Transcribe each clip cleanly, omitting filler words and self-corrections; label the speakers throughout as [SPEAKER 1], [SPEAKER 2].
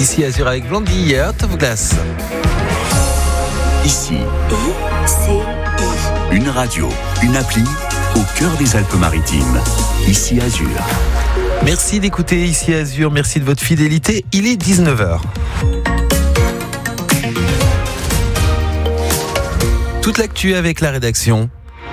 [SPEAKER 1] Ici Azur avec Blondie et Heart of Glass.
[SPEAKER 2] Ici, une radio, une appli au cœur des Alpes-Maritimes. Ici Azur.
[SPEAKER 1] Merci d'écouter Ici Azur, merci de votre fidélité. Il est 19h. Toute l'actu avec la rédaction.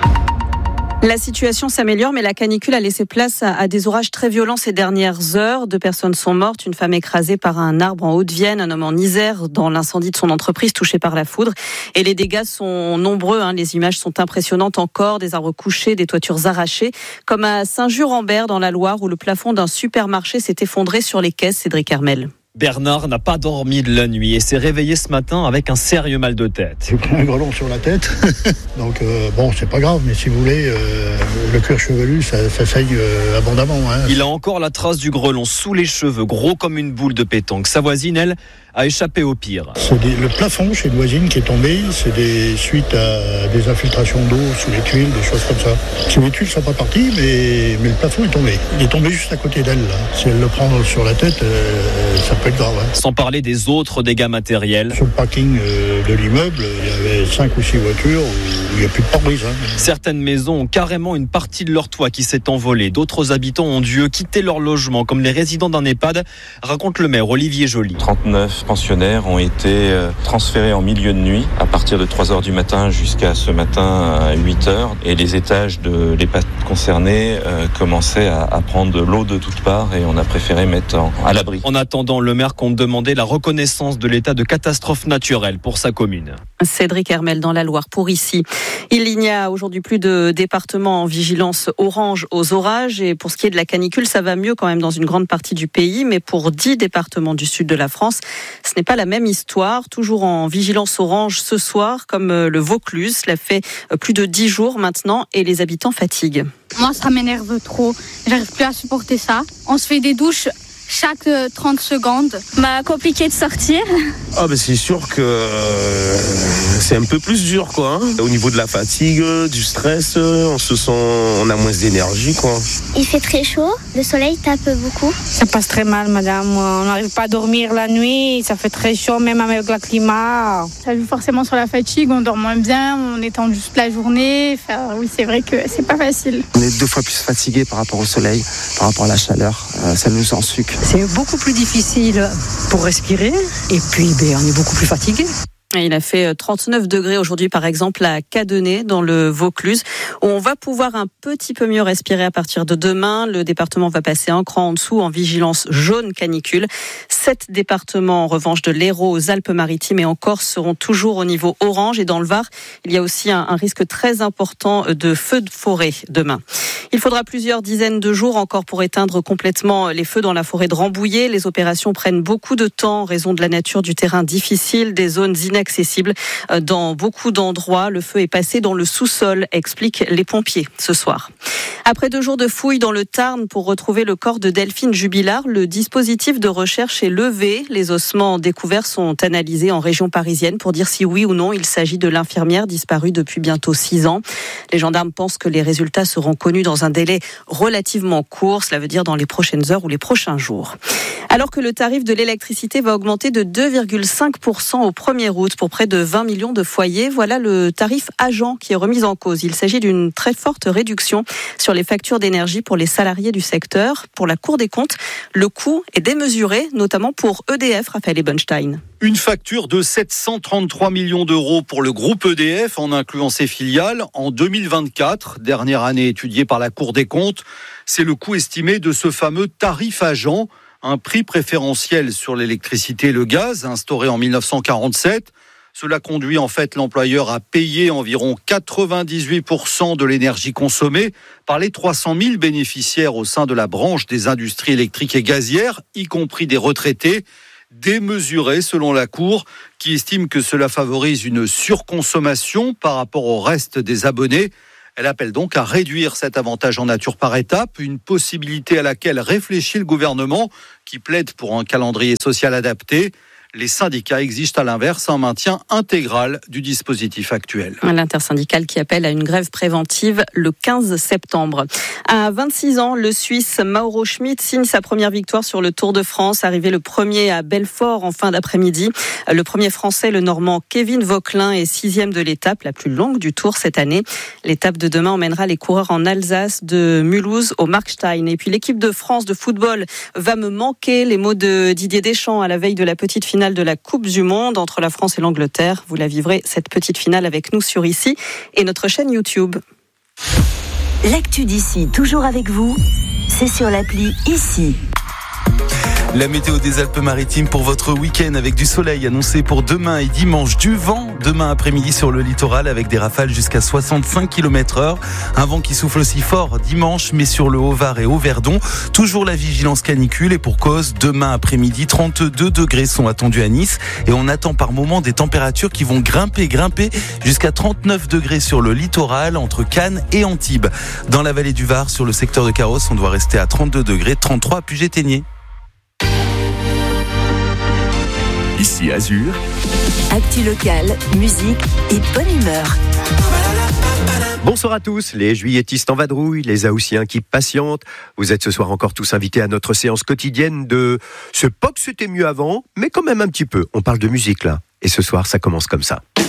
[SPEAKER 3] La situation s'améliore, mais la canicule a laissé place à des orages très violents ces dernières heures. 2 personnes sont mortes, une femme écrasée par un arbre en Haute-Vienne, un homme en Isère dans l'incendie de son entreprise touché par la foudre. Et les dégâts sont nombreux, les images sont impressionnantes encore, des arbres couchés, des toitures arrachées, comme à Saint-Just-Rambert dans la Loire où le plafond d'un supermarché s'est effondré sur les caisses. Cédric Hermel.
[SPEAKER 4] Bernard n'a pas dormi de la nuit et s'est réveillé ce matin avec un sérieux mal de tête.
[SPEAKER 5] J'ai pris un grelon sur la tête, donc c'est pas grave, mais si vous voulez, le cuir chevelu, ça saigne abondamment.
[SPEAKER 4] Il a encore la trace du grelon sous les cheveux, gros comme une boule de pétanque. Sa voisine, elle, a échappé au pire.
[SPEAKER 5] C'est le plafond chez une voisine qui est tombé, c'est suite à des infiltrations d'eau sous les tuiles, des choses comme ça. Si les tuiles ne sont pas parties, mais le plafond est tombé. Il est tombé juste à côté d'elle, là. Si elle le prend sur la tête, ça peut être grave.
[SPEAKER 4] Sans parler des autres dégâts matériels.
[SPEAKER 5] Sur le parking de l'immeuble, il y avait 5 ou 6 voitures où il n'y a plus de pare-brise.
[SPEAKER 4] Certaines maisons ont carrément une partie de leur toit qui s'est envolée. D'autres habitants ont dû quitter leur logement, comme les résidents d'un EHPAD, raconte le maire Olivier Joly.
[SPEAKER 6] 39 pensionnaires ont été transférés en milieu de nuit à partir de 3h du matin jusqu'à ce matin à 8h. Et les étages de l'EHPAD concernés commençaient à prendre de l'eau de toutes parts et on a préféré mettre à l'abri.
[SPEAKER 4] En attendant, le maire compte demander la reconnaissance de l'état de catastrophe naturelle pour sa commune.
[SPEAKER 3] Cédric Hermel dans la Loire pour Ici. Il n'y a aujourd'hui plus de départements en vigilance orange aux orages et pour ce qui est de la canicule, ça va mieux quand même dans une grande partie du pays, mais pour 10 départements du sud de la France, ce n'est pas la même histoire. Toujours en vigilance orange ce soir, comme le Vaucluse. Cela fait plus de 10 jours maintenant et les habitants fatiguent.
[SPEAKER 7] Moi, ça m'énerve trop. J'arrive plus à supporter ça. On se fait des douches chaque 30 secondes.
[SPEAKER 8] Compliqué de sortir.
[SPEAKER 9] C'est sûr que c'est un peu plus dur quoi. Au niveau de la fatigue, du stress, on a moins d'énergie quoi.
[SPEAKER 8] Il fait très chaud, le soleil tape beaucoup.
[SPEAKER 10] Ça passe très mal madame, on n'arrive pas à dormir la nuit, ça fait très chaud même avec le climat.
[SPEAKER 7] Ça joue forcément sur la fatigue, on dort moins bien, on est tendu toute la journée. Oui, c'est vrai que c'est pas facile.
[SPEAKER 11] On est 2 fois plus fatigué par rapport au soleil, par rapport à la chaleur, ça nous ensuque.
[SPEAKER 12] C'est beaucoup plus difficile pour respirer et puis on est beaucoup plus fatigué.
[SPEAKER 3] Il a fait 39 degrés aujourd'hui, par exemple, à Cadenet, dans le Vaucluse, où on va pouvoir un petit peu mieux respirer à partir de demain. Le département va passer un cran en dessous en vigilance jaune canicule. 7 départements, en revanche, de l'Hérault aux Alpes-Maritimes et en Corse seront toujours au niveau orange. Et dans le Var, il y a aussi un risque très important de feux de forêt demain. Il faudra plusieurs dizaines de jours encore pour éteindre complètement les feux dans la forêt de Rambouillet. Les opérations prennent beaucoup de temps en raison de la nature du terrain difficile, des zones inaccessibles. Dans beaucoup d'endroits, le feu est passé dans le sous-sol, expliquent les pompiers ce soir. Après 2 jours de fouilles dans le Tarn pour retrouver le corps de Delphine Jubilard, le dispositif de recherche est levé. Les ossements découverts sont analysés en région parisienne pour dire si oui ou non il s'agit de l'infirmière disparue depuis bientôt 6 ans. Les gendarmes pensent que les résultats seront connus dans un délai relativement court, cela veut dire dans les prochaines heures ou les prochains jours. Alors que le tarif de l'électricité va augmenter de 2,5% au 1er août pour près de 20 millions de foyers, voilà le tarif agent qui est remis en cause. Il s'agit d'une très forte réduction sur les factures d'énergie pour les salariés du secteur. Pour la Cour des comptes, le coût est démesuré, notamment pour EDF, Raphaël Ebenstein.
[SPEAKER 13] Une facture de 733 millions d'euros pour le groupe EDF, en incluant ses filiales, en 2024, dernière année étudiée par la Cour des comptes. C'est le coût estimé de ce fameux tarif agent, un prix préférentiel sur l'électricité et le gaz, instauré en 1947. Cela conduit en fait l'employeur à payer environ 98% de l'énergie consommée par les 300 000 bénéficiaires au sein de la branche des industries électriques et gazières, y compris des retraités, démesuré selon la Cour, qui estime que cela favorise une surconsommation par rapport au reste des abonnés. Elle appelle donc à réduire cet avantage en nature par étapes, une possibilité à laquelle réfléchit le gouvernement, qui plaide pour un calendrier social adapté. Les syndicats exigent à l'inverse un maintien intégral du dispositif actuel.
[SPEAKER 3] L'intersyndicale qui appelle à une grève préventive le 15 septembre. À 26 ans, le Suisse Mauro Schmid signe sa première victoire sur le Tour de France, arrivé le premier à Belfort en fin d'après-midi. Le premier Français, le Normand Kevin Vauquelin, est 6e de l'étape la plus longue du Tour cette année. L'étape de demain emmènera les coureurs en Alsace de Mulhouse au Markstein. Et puis l'équipe de France de football va me manquer, les mots de Didier Deschamps à la veille de la petite finale de la Coupe du Monde entre la France et l'Angleterre. Vous la vivrez, cette petite finale, avec nous sur Ici et notre chaîne YouTube.
[SPEAKER 14] L'actu d'ici, toujours avec vous, c'est sur l'appli Ici.
[SPEAKER 1] La météo des Alpes-Maritimes pour votre week-end avec du soleil annoncé pour demain et dimanche, du vent demain après-midi sur le littoral avec des rafales jusqu'à 65 km/h. Un vent qui souffle aussi fort dimanche mais sur le Haut-Var et Haut-Verdon. Toujours la vigilance canicule et pour cause, demain après-midi, 32 degrés sont attendus à Nice et on attend par moments des températures qui vont grimper jusqu'à 39 degrés sur le littoral entre Cannes et Antibes. Dans la vallée du Var, sur le secteur de Carros, on doit rester à 32 degrés, 33 à Puget-Théniers.
[SPEAKER 2] Ici Azur.
[SPEAKER 14] Actu locale, musique et bonne humeur.
[SPEAKER 15] Bonsoir à tous, les juilletistes en vadrouille, les Haussiens qui patientent. Vous êtes ce soir encore tous invités à notre séance quotidienne de « C'est pas que c'était mieux avant, mais quand même un petit peu ». On parle de musique là, et ce soir ça commence comme ça.